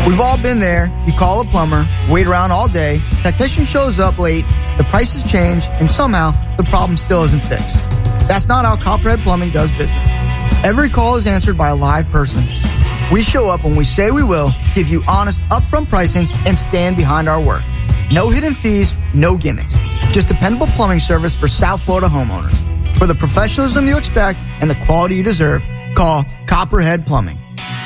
We've all been there. You call a plumber, wait around all day, technician shows up late, the prices change, and somehow the problem still isn't fixed. That's not how Copperhead Plumbing does business. Every call is answered by a live person. We show up when we say we will, give you honest, upfront pricing, and stand behind our work. No hidden fees, no gimmicks. Just dependable plumbing service for South Florida homeowners. For the professionalism you expect and the quality you deserve, call Copperhead Plumbing.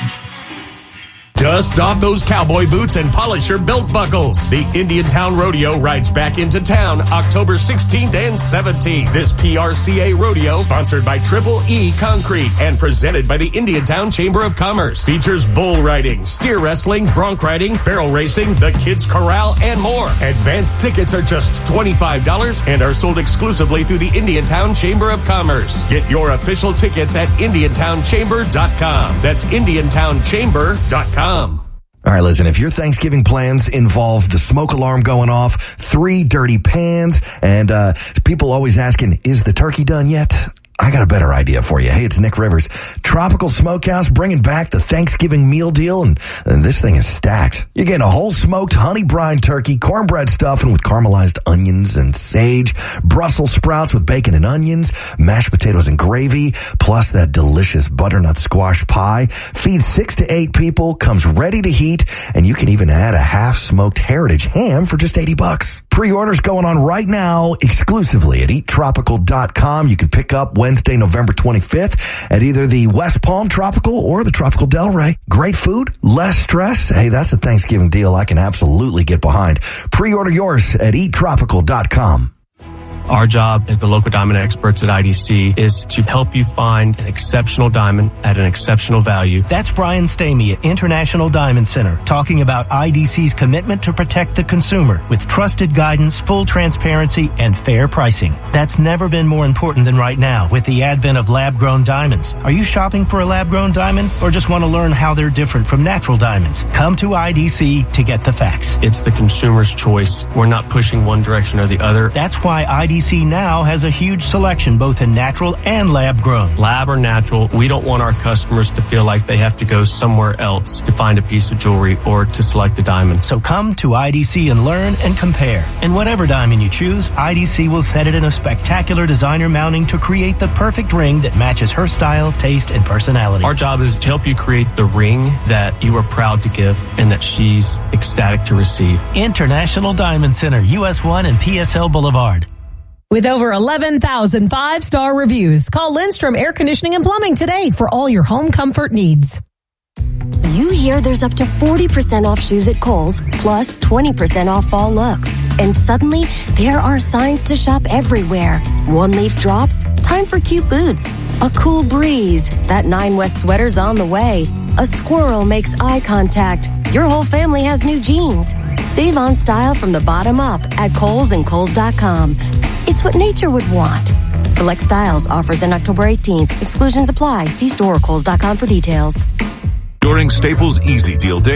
Dust off those cowboy boots and polish your belt buckles. The Indiantown Rodeo rides back into town October 16th and 17th. This PRCA rodeo, sponsored by Triple E Concrete and presented by the Indiantown Chamber of Commerce, features bull riding, steer wrestling, bronc riding, barrel racing, the Kids Corral, and more. Advanced tickets are just $25 and are sold exclusively through the Indiantown Chamber of Commerce. Get your official tickets at IndiantownChamber.com. That's IndiantownChamber.com. All right, listen, if your Thanksgiving plans involve the smoke alarm going off, 3 dirty pans, and people always asking, is the turkey done yet? I got a better idea for you. Hey, it's Nick Rivers. Tropical Smokehouse bringing back the Thanksgiving meal deal, and this thing is stacked. You're getting a whole smoked honey brine turkey, cornbread stuffing with caramelized onions and sage, Brussels sprouts with bacon and onions, mashed potatoes and gravy, plus that delicious butternut squash pie. Feeds 6 to 8 people, comes ready to heat, and you can even add a half-smoked heritage ham for just $80. Pre-orders going on right now exclusively at eattropical.com. You can pick up Wednesday, November 25th at either the West Palm Tropical or the Tropical Delray. Great food, less stress. Hey, that's a Thanksgiving deal I can absolutely get behind. Pre-order yours at eattropical.com. Our job as the local diamond experts at IDC is to help you find an exceptional diamond at an exceptional value. That's Brian Stamey at International Diamond Center talking about IDC's commitment to protect the consumer with trusted guidance, full transparency, and fair pricing. That's never been more important than right now with the advent of lab-grown diamonds. Are you shopping for a lab-grown diamond or just want to learn how they're different from natural diamonds? Come to IDC to get the facts. It's the consumer's choice. We're not pushing one direction or the other. That's why IDC now has a huge selection both in natural and lab-grown. Lab or natural, we don't want our customers to feel like they have to go somewhere else to find a piece of jewelry or to select a diamond. So come to IDC and learn and compare. And whatever diamond you choose, IDC will set it in a spectacular designer mounting to create the perfect ring that matches her style, taste, and personality. Our job is to help you create the ring that you are proud to give and that she's ecstatic to receive. International Diamond Center, US 1 and PSL Boulevard. With over 11,000 5-star reviews, call Lindstrom Air Conditioning and Plumbing today for all your home comfort needs. You hear there's up to 40% off shoes at Kohl's, plus 20% off fall looks. And suddenly, there are signs to shop everywhere. One leaf drops, time for cute boots. A cool breeze, that 9 West sweater's on the way. A squirrel makes eye contact. Your whole family has new jeans. Save on style from the bottom up at Kohl's and Kohl's.com. It's what nature would want. Select styles, offers in October 18th. Exclusions apply. See store or Kohl's.com for details. During Staples Easy Deal Day,